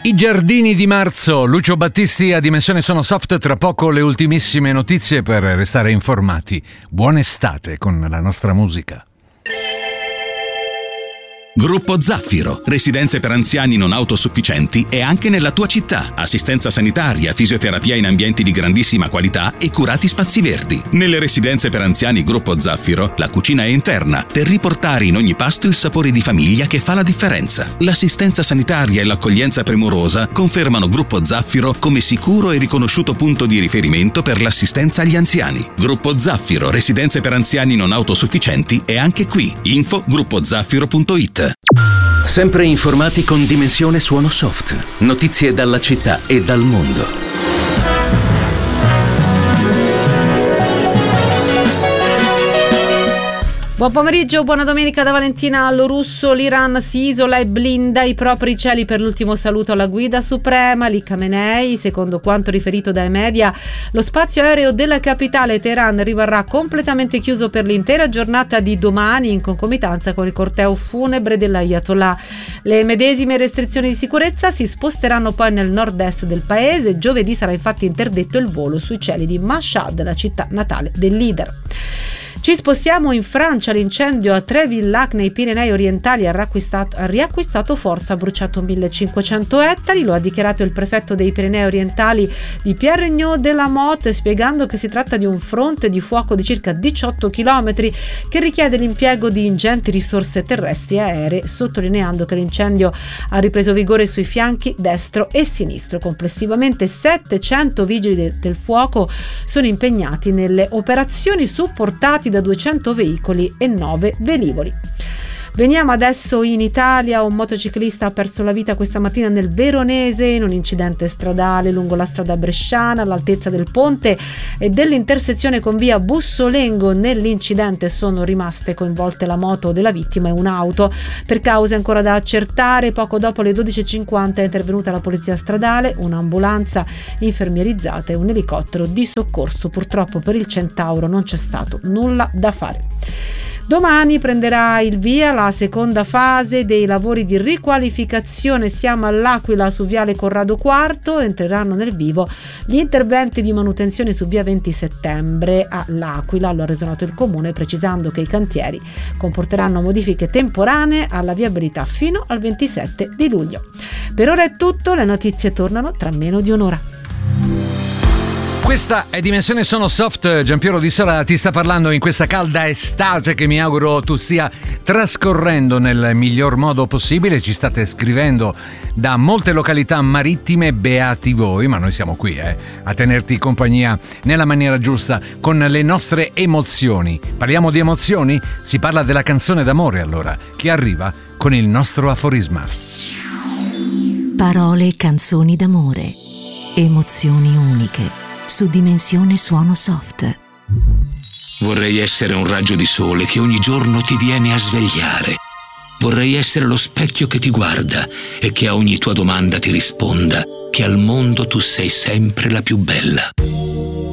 I giardini di marzo, Lucio Battisti a Dimensione Sono Soft, tra poco le ultimissime notizie per restare informati. Buona estate con la nostra musica. Gruppo Zaffiro, residenze per anziani non autosufficienti e anche nella tua città. Assistenza sanitaria, fisioterapia in ambienti di grandissima qualità e curati spazi verdi. Nelle residenze per anziani Gruppo Zaffiro, la cucina è interna per riportare in ogni pasto il sapore di famiglia che fa la differenza. L'assistenza sanitaria e l'accoglienza premurosa confermano Gruppo Zaffiro come sicuro e riconosciuto punto di riferimento per l'assistenza agli anziani. Gruppo Zaffiro, residenze per anziani non autosufficienti è anche qui. Info gruppozaffiro.it. Sempre informati con Dimensione Suono Soft. Notizie dalla città e dal mondo. Buon pomeriggio, buona domenica da Valentina Lorusso. L'Iran si isola e blinda i propri cieli per l'ultimo saluto alla guida suprema, Ali Khamenei. Secondo quanto riferito dai media, lo spazio aereo della capitale Teheran rimarrà completamente chiuso per l'intera giornata di domani, in concomitanza con il corteo funebre dell'Ayatollah. Le medesime restrizioni di sicurezza si sposteranno poi nel nord-est del paese. Giovedì sarà infatti interdetto il volo sui cieli di Mashhad, la città natale del leader. Ci spostiamo in Francia. L'incendio a Tréville-Lac nei Pirenei orientali ha riacquistato forza, ha bruciato 1500 ettari, lo ha dichiarato il prefetto dei Pirenei orientali di Pierre Regnault de la Motte, spiegando che si tratta di un fronte di fuoco di circa 18 km che richiede l'impiego di ingenti risorse terrestri e aeree, sottolineando che l'incendio ha ripreso vigore sui fianchi destro e sinistro. Complessivamente 700 vigili del fuoco sono impegnati nelle operazioni, supportati da 200 veicoli e 9 velivoli. Veniamo adesso in Italia. Un motociclista ha perso la vita questa mattina nel Veronese in un incidente stradale lungo la strada bresciana all'altezza del ponte e dell'intersezione con via Bussolengo. Nell'incidente sono rimaste coinvolte la moto della vittima e un'auto. Per cause ancora da accertare, poco dopo le 12.50 è intervenuta la polizia stradale, un'ambulanza infermierizzata e un elicottero di soccorso. Purtroppo per il Centauro non c'è stato nulla da fare. Domani prenderà il via la seconda fase dei lavori di riqualificazione. Siamo all'Aquila su viale Corrado IV. Entreranno nel vivo gli interventi di manutenzione su via 20 settembre all'Aquila, lo ha reso noto il comune, precisando che i cantieri comporteranno modifiche temporanee alla viabilità fino al 27 di luglio. Per ora è tutto, le notizie tornano tra meno di un'ora. Questa è Dimensione Sono Soft. Giampiero Di Sala ti sta parlando in questa calda estate che mi auguro tu stia trascorrendo nel miglior modo possibile. Ci state scrivendo da molte località marittime, beati voi, ma noi siamo qui a tenerti compagnia nella maniera giusta con le nostre emozioni. Parliamo di emozioni? Si parla della canzone d'amore allora, che arriva con il nostro aforisma. Parole e canzoni d'amore, emozioni uniche. Su Dimensione Suono Soft. Vorrei essere un raggio di sole che ogni giorno ti viene a svegliare. Vorrei essere lo specchio che ti guarda e che a ogni tua domanda ti risponda che al mondo tu sei sempre la più bella.